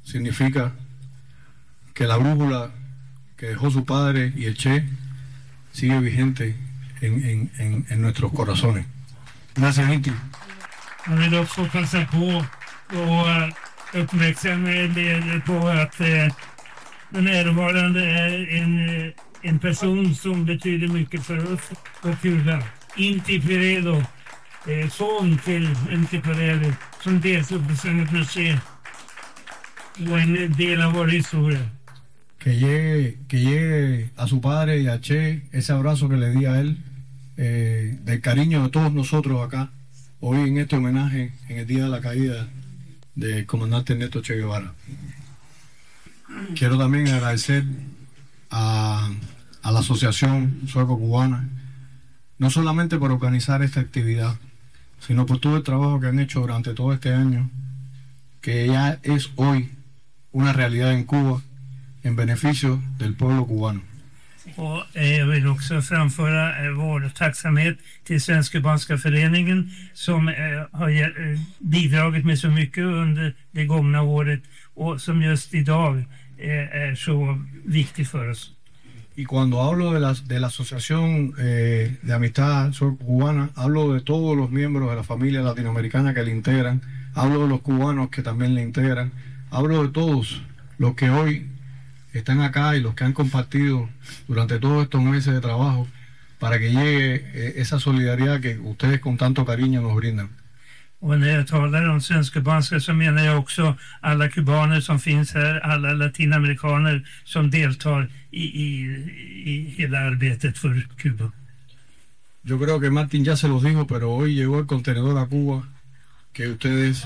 significa que la brújula que dejó su padre y el Che sigue vigente en nuestros corazones. Gracias, Inti. Jag vill också passa på och uppmärksamma er på att den närvarande är en person som betyder mycket för oss på Kuba. Inti Peredo, son till Inti Peredo, som deltog på San José och en del av vår historia. Que llegue a su padre y a Che ese abrazo que le di a él, del cariño de todos nosotros acá, hoy en este homenaje, en el día de la caída del comandante Ernesto Che Guevara. Quiero también agradecer a la Asociación Sueco-Cubana, no solamente por organizar esta actividad, sino por todo el trabajo que han hecho durante todo este año, que ya es hoy una realidad en Cuba, en beneficio del pueblo cubano. Och jag vill också framföra vår tacksamhet till Svensk-Kubanska föreningen som har bidragit med så mycket under det gångna året och som just idag är så viktig för oss. Y cuando hablo de la Asociación de Amistad Cubana, hablo de todos los miembros de la familia latinoamericana que le integran, hablo de los cubanos que también le integran, hablo de todos los que hoy están acá y los que han compartido durante todos estos meses de trabajo para que llegue esa solidaridad que ustedes con tanto cariño nos brindan. Och när jag talar om svensk-kubanska så menar jag också alla kubaner som finns här, alla latinamerikaner som deltar i hela arbetet för Kuba. Yo creo que Martin ya se los dijo, pero hoy llegó el contenedor a Cuba que ustedes...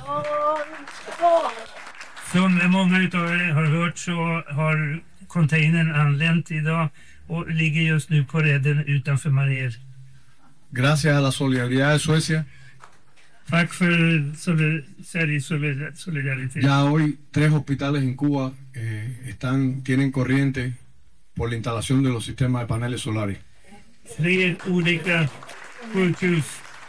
Som många utav er har hört så har containern anlänt idag och ligger just nu på redden utanför Mariel. Gracias a la solidaridad de Suecia. Tack för solidaritet. Ya hoy 3 hospitales en Cuba tienen corriente por la instalación de los sistemas de paneles solares. 3 olika sjukhus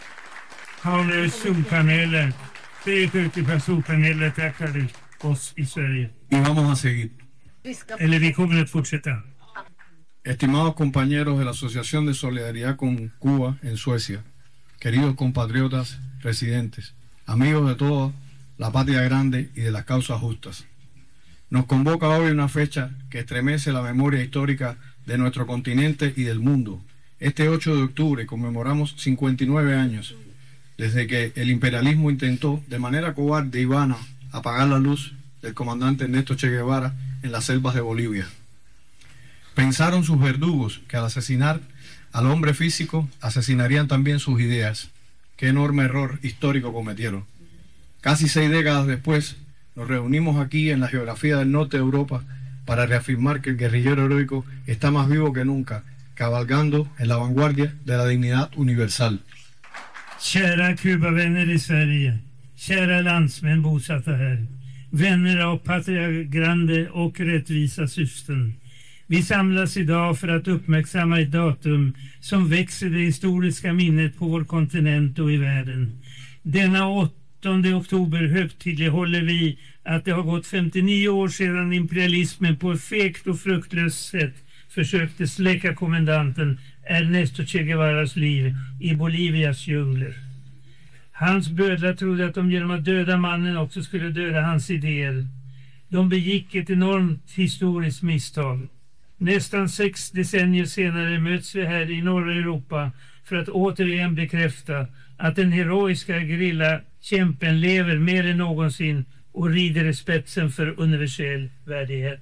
har solpaneler. 3 sjukhus solpaneler tackar oss i Sverige. Y vamos a seguir. Eller vi kommer att fortsätta. Estimados compañeros de la Asociación de Solidaridad con Cuba en Suecia, queridos compatriotas residentes, amigos de toda la patria grande y de las causas justas. Nos convoca hoy una fecha que estremece la memoria histórica de nuestro continente y del mundo. Este 8 de octubre conmemoramos 59 años desde que el imperialismo intentó de manera cobarde y vana apagar la luz del comandante Ernesto Che Guevara en las selvas de Bolivia. Pensaron sus verdugos que al asesinar al hombre físico asesinarían también sus ideas. Qué enorme error histórico cometieron. Casi 6 décadas después nos reunimos aquí en la geografía del norte de Europa para reafirmar que el guerrillero heroico está más vivo que nunca, cabalgando en la vanguardia de la dignidad universal. Kära Kuba-vänner i Sverige, kära landsmän bosatta här, vänner av Patria Grande och rättvisa syften. Vi samlas idag för att uppmärksamma ett datum som växer det historiska minnet på vår kontinent och i världen. Denna 8 oktober högtidlighåller vi att det har gått 59 år sedan imperialismen på ett fegt och fruktlöst sätt försökte släcka kommandanten Ernesto Che Guevaras liv i Bolivias djungler. Hans bödlar trodde att de genom att döda mannen också skulle döda hans idéer. De begick ett enormt historiskt misstag. Nästan 6 decennier senare möts vi här i norra Europa för att återigen bekräfta att den heroiska gerilla-kämpen lever mer än någonsin och rider i spetsen för universell värdighet.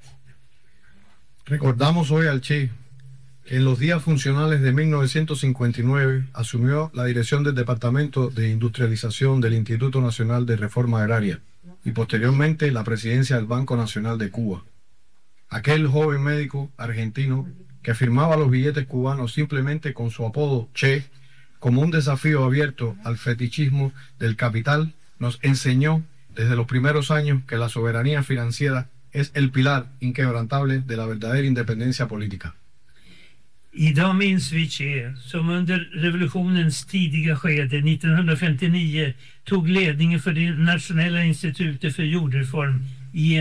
Recordamos hoy al Che, que en los días funcionales de 1959 asumió la dirección del Departamento de Industrialización del Instituto Nacional de Reforma Agraria y posteriormente la presidencia del Banco Nacional de Cuba. Aquel joven médico argentino que firmaba los billetes cubanos simplemente con su apodo Che, como un desafío abierto al fetichismo del capital, nos enseñó desde los primeros años que la soberanía financiera es el pilar inquebrantable de la verdadera independencia política. Idag minns vi Che som under revolutionens tidiga skede 1959 tog ledningen för det nationella institutet för jordreform i